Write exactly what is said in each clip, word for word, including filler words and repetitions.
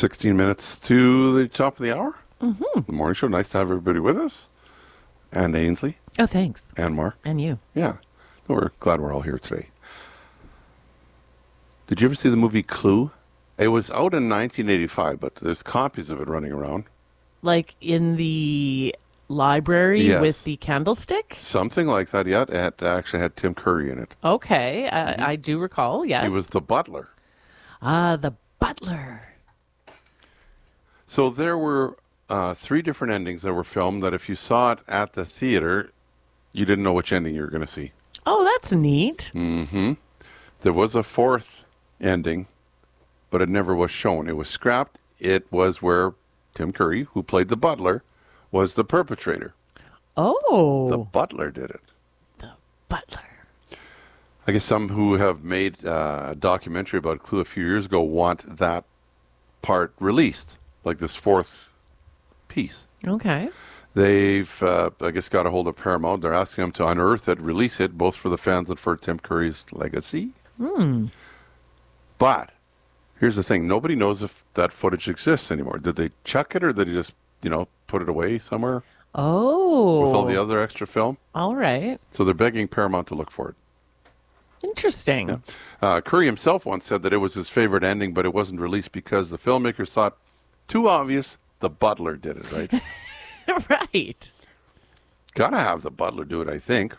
sixteen minutes to the top of the hour. Mm-hmm. The morning show. Nice to have everybody with us. And Ainsley. Oh, thanks. And Mark. And you. Yeah. No, we're glad we're all here today. Did you ever see the movie Clue? It was out in nineteen eighty-five, but there's copies of it running around. Like in the library Yes. with the candlestick? Something like that, yeah. It actually had Tim Curry in it. Okay. I, I do recall, yes. He was the butler. Ah, the butler. So there were uh, three different endings that were filmed that if you saw it at the theater, you didn't know which ending you were going to see. Oh, that's neat. Mm-hmm. There was a fourth ending, but it never was shown. It was scrapped. It was where Tim Curry, who played the butler, was the perpetrator. Oh. The butler did it. The butler. I guess some who have made uh, a documentary about Clue a few years ago want that part released, like this fourth piece. Okay. They've, uh, I guess, got a hold of Paramount. They're asking them to unearth it, release it, both for the fans and for Tim Curry's legacy. Hmm. But here's the thing. Nobody knows if that footage exists anymore. Did they chuck it or did they just, you know, put it away somewhere Oh. with all the other extra film? All right. So they're begging Paramount to look for it. Interesting. Yeah. Uh, Curry himself once said that it was his favorite ending, but it wasn't released because the filmmakers thought, too obvious, the butler did it, right? Right. Gotta have the butler do it, I think.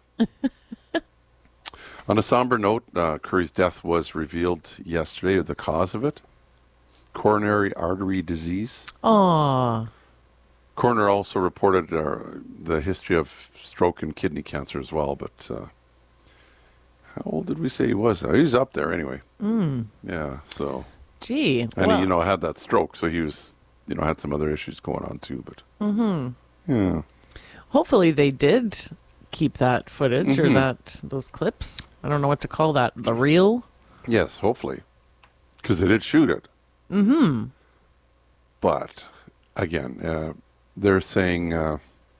On a somber note, uh, Curry's death was revealed yesterday, the cause of it. Coronary artery disease. Aw. Coroner also reported uh, the history of stroke and kidney cancer as well, but uh, how old did we say he was? Uh, he was up there anyway. Mm. Yeah, so. Gee. And well. he, you know, had that stroke, so he was, you know, had some other issues going on too, but. Mm-hmm. Yeah. Hopefully they did keep that footage Mm-hmm. or that those clips. I don't know what to call that. The reel? Yes, hopefully. Because they did shoot it. Mm-hmm. But, again, uh, they're saying uh,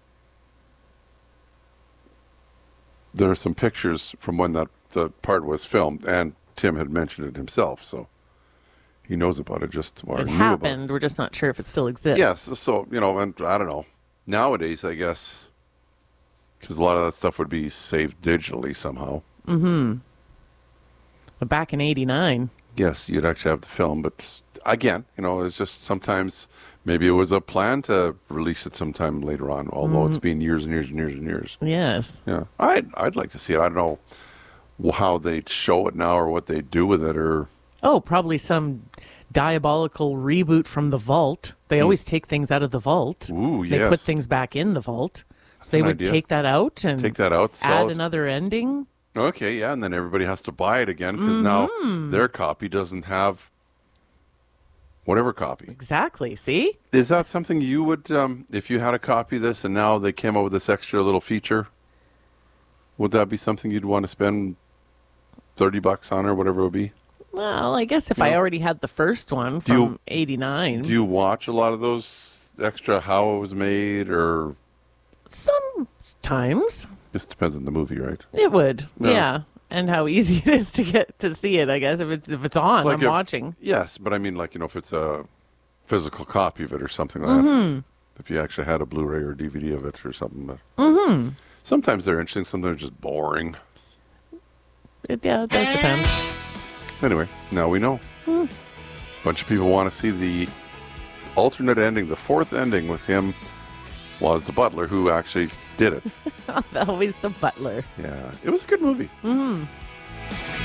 there are some pictures from when that the part was filmed, and Tim had mentioned it himself, so he knows about it just or It knew happened. about it. We're just not sure if it still exists. Yes, so, you know, and I don't know. Nowadays, I guess, because a lot of that stuff would be saved digitally somehow. Mm-hmm. But back in eighty-nine. Yes, you'd actually have the film, but again, you know, it's just sometimes maybe it was a plan to release it sometime later on, although mm. it's been years and years and years and years. Yes. Yeah, I'd I'd like to see it. I don't know how they show it now or what they do with it, or oh, probably some diabolical reboot from the vault. They mm. always take things out of the vault. Ooh, they yes. put things back in the vault. That's so they an would idea. take that out and take that out, add it. another ending. Okay, yeah, and then everybody has to buy it again because mm-hmm. now their copy doesn't have whatever copy. Exactly. See? Is that something you would, um, if you had a copy of this and now they came up with this extra little feature, would that be something you'd want to spend thirty bucks on or whatever it would be? Well, I guess if you I know, already had the first one do from you, eighty-nine. Do you watch a lot of those extra how it was made or? Sometimes. Just depends on the movie, right? It would, yeah. yeah. And how easy it is to get to see it, I guess. If it's, if it's on, like I'm if, watching. Yes, but I mean, like, you know, if it's a physical copy of it or something like mm-hmm. that. If you actually had a Blu-ray or D V D of it or something. But mm-hmm. sometimes they're interesting, sometimes they're just boring. It, yeah, it does depend. Anyway, now we know. Mm. A bunch of people want to see the alternate ending, the fourth ending with him was the butler who actually did it. Always the butler. Yeah, it was a good movie. Mm-hmm.